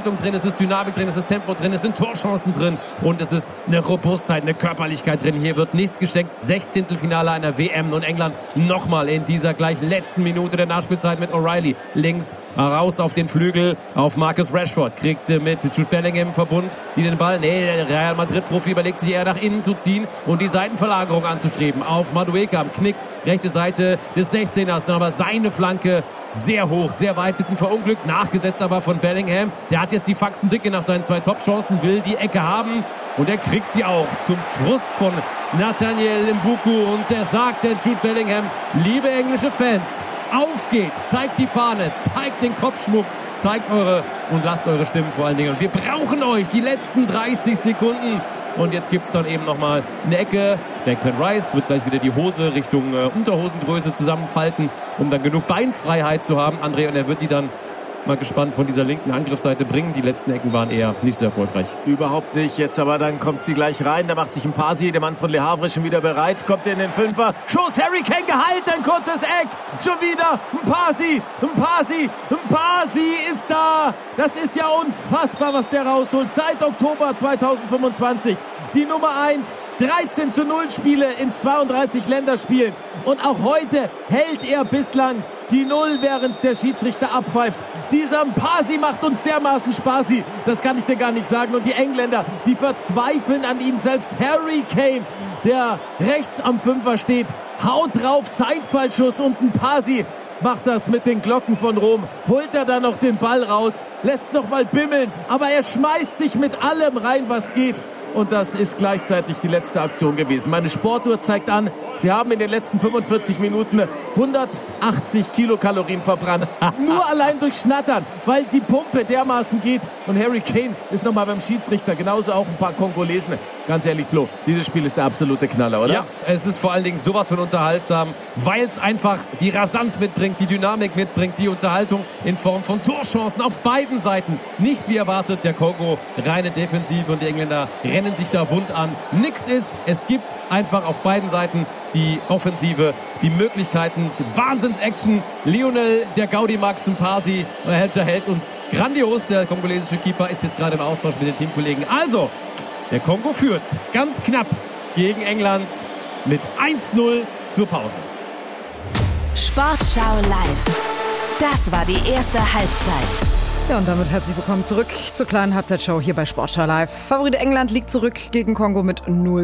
Entwicklung drin, es ist Dynamik drin, es ist Tempo drin, es sind Torchancen drin und es ist eine Robustheit, eine Körperlichkeit drin. Hier wird nichts geschenkt. 16. Finale einer WM und England nochmal in dieser gleich letzten Minute der Nachspielzeit mit O'Reilly. Links raus auf den Flügel, auf Marcus Rashford. Kriegt mit Jude Bellingham im Verbund, die den Ball, der Real Madrid-Profi überlegt sich eher nach innen zu ziehen und die Seitenverlagerung anzustreben. Auf Madueke am Knick, rechte Seite des 16ers, aber seine Flanke sehr hoch, sehr weit, bisschen verunglückt, nachgesetzt aber von Bellingham. Der hat jetzt die Faxen dicke nach seinen 2 Top-Chancen, will die Ecke haben und er kriegt sie auch zum Frust von Nathaniel Mbuku und er sagt, der Jude Bellingham, liebe englische Fans, auf geht's, zeigt die Fahne, zeigt den Kopfschmuck, zeigt eure und lasst eure Stimmen vor allen Dingen. Und wir brauchen euch die letzten 30 Sekunden. Und jetzt gibt's dann eben nochmal eine Ecke. Declan Rice wird gleich wieder die Hose Richtung Unterhosengröße zusammenfalten, um dann genug Beinfreiheit zu haben. André, und er wird die dann mal gespannt von dieser linken Angriffsseite bringen. Die letzten Ecken waren eher nicht so erfolgreich. Überhaupt nicht. Jetzt aber dann kommt sie gleich rein. Da macht sich ein Pasi, der Mann von Le Havre, schon wieder bereit. Kommt in den Fünfer. Schuss, Harry Kane gehalten. Ein kurzes Eck. Schon wieder ein Pasi ist da. Das ist ja unfassbar, was der rausholt. Seit Oktober 2025. Die Nummer 1. 13:0 Spiele in 32 Länderspielen. Und auch heute hält er bislang die 0, während der Schiedsrichter abpfeift. Dieser Pasi macht uns dermaßen Spaßi. Das kann ich dir gar nicht sagen. Und die Engländer, die verzweifeln an ihm selbst. Harry Kane, der rechts am Fünfer steht, haut drauf, Seitfallschuss und ein Pasi macht das mit den Glocken von Rom. Holt er dann noch den Ball raus, lässt noch mal bimmeln, aber er schmeißt sich mit allem rein, was geht. Und das ist gleichzeitig die letzte Aktion gewesen. Meine Sportuhr zeigt an, sie haben in den letzten 45 Minuten 180 Kilokalorien verbrannt. Nur allein durch Schnattern, weil die Pumpe dermaßen geht. Und Harry Kane ist noch mal beim Schiedsrichter, genauso auch ein paar Kongolesen. Ganz ehrlich, Flo, dieses Spiel ist der absolute Knaller, oder? Ja, es ist vor allen Dingen sowas von unterhaltsam, weil es einfach die Rasanz mitbringt, die Dynamik mitbringt, die Unterhaltung in Form von Torchancen auf beiden Seiten. Nicht wie erwartet, der Kongo reine Defensive und die Engländer rennen sich da wund an. Nix ist, es gibt einfach auf beiden Seiten die Offensive, die Möglichkeiten, die Wahnsinns-Action. Lionel, der Gaudimax Mpasi, der hält uns grandios. Der kongolesische Keeper ist jetzt gerade im Austausch mit den Teamkollegen. Also, der Kongo führt ganz knapp gegen England mit 1:0 zur Pause. Sportschau live. Das war die erste Halbzeit. Ja, und damit herzlich willkommen zurück zur kleinen Halbzeitshow hier bei Sportschau live. Favorit England liegt zurück gegen Kongo mit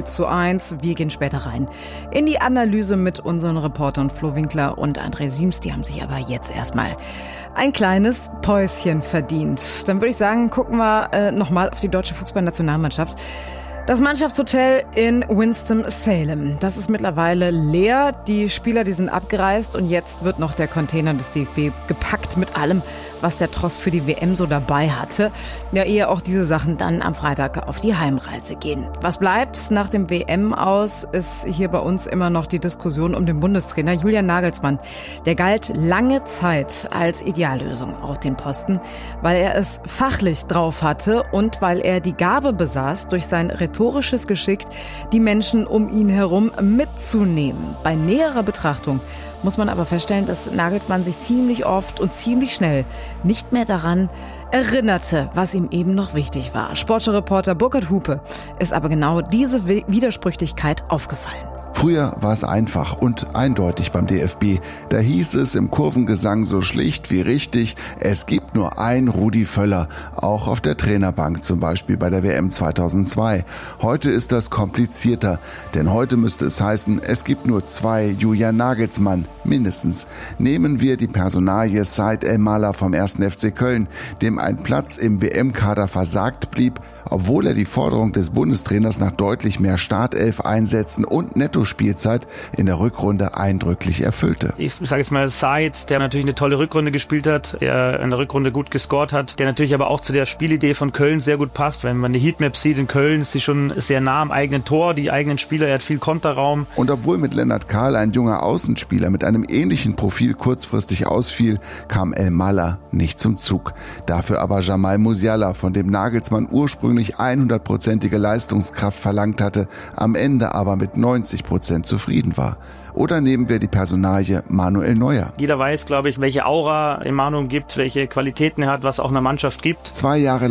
0:1. Wir gehen später rein in die Analyse mit unseren Reportern Flo Winkler und André Siems. Die haben sich aber jetzt erstmal ein kleines Päuschen verdient. Dann würde ich sagen, gucken wir nochmal auf die deutsche Fußballnationalmannschaft. Das Mannschaftshotel in Winston-Salem, das ist mittlerweile leer. Die Spieler, die sind abgereist und jetzt wird noch der Container des DFB gepackt mit allem, was der Tross für die WM so dabei hatte. Ja, ehe auch diese Sachen dann am Freitag auf die Heimreise gehen. Was bleibt nach dem WM aus, ist hier bei uns immer noch die Diskussion um den Bundestrainer Julian Nagelsmann. Der galt lange Zeit als Ideallösung auf den Posten, weil er es fachlich drauf hatte und weil er die Gabe besaß, durch sein rhetorisches Geschick die Menschen um ihn herum mitzunehmen. Bei näherer Betrachtung muss man aber feststellen, dass Nagelsmann sich ziemlich oft und ziemlich schnell nicht mehr daran erinnerte, was ihm eben noch wichtig war. Sportschau-Reporter Burkhard Hupe ist aber genau diese Widersprüchlichkeit aufgefallen. Früher war es einfach und eindeutig beim DFB. Da hieß es im Kurvengesang so schlicht wie richtig, es gibt nur einen Rudi Völler, auch auf der Trainerbank, zum Beispiel bei der WM 2002. Heute ist das komplizierter, denn heute müsste es heißen, es gibt nur 2 Julian Nagelsmann, mindestens. Nehmen wir die Personalie Said El-Mala vom 1. FC Köln, dem ein Platz im WM-Kader versagt blieb, obwohl er die Forderung des Bundestrainers nach deutlich mehr Startelf-Einsätzen und Nettospielzeit in der Rückrunde eindrücklich erfüllte. Ich sage jetzt mal Said, der natürlich eine tolle Rückrunde gespielt hat, der in der Rückrunde gut gescored hat, der natürlich aber auch zu der Spielidee von Köln sehr gut passt. Wenn man die Heatmap sieht in Köln, ist sie schon sehr nah am eigenen Tor, die eigenen Spieler, er hat viel Konterraum. Und obwohl mit Lennart Kahl ein junger Außenspieler mit einem ähnlichen Profil kurzfristig ausfiel, kam El-Mala nicht zum Zug. Dafür aber Jamal Musiala, von dem Nagelsmann ursprünglich 100%ige Leistungskraft verlangt hatte, am Ende aber mit 90% zufrieden war. Oder nehmen wir die Personalie Manuel Neuer. Jeder weiß, glaube ich, welche Aura Manu gibt, welche Qualitäten er hat, was auch einer Mannschaft gibt. 2 Jahre